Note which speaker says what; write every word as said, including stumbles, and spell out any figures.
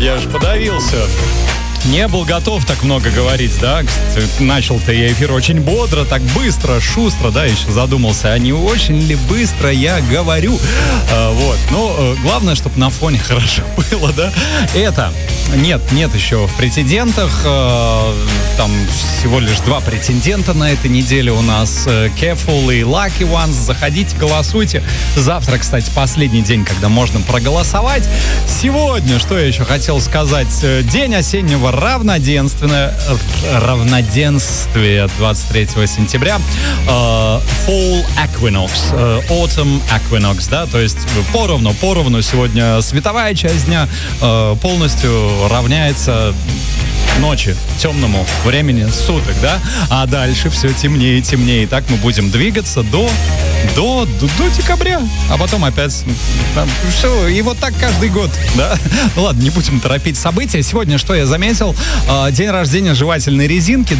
Speaker 1: Я ж подавился. Не был готов так много говорить, да? Начал-то я эфир очень бодро, так быстро, шустро, да, еще задумался, а не очень ли быстро я говорю? А, вот, ну, главное, чтобы на фоне хорошо было, да? Это, нет, нет еще в претендентах, а, там всего лишь два претендента на этой неделе у нас, Careful и Lucky Ones, заходите, голосуйте. Завтра, кстати, последний день, когда можно проголосовать. Сегодня, что я еще хотел сказать, день осеннего равноденствия, равноденствие двадцать третьего сентября, э, Fall Equinox, э, Autumn Equinox, да, то есть поровну, поровну сегодня световая часть дня э, полностью равняется ночи, темному времени суток, да, а дальше все темнее и темнее, и так мы будем двигаться до, до, до, до декабря, а потом опять там, все, и вот так каждый год, да. Ладно, не будем торопить события. Сегодня, что я заметил, день рождения жевательной резинки.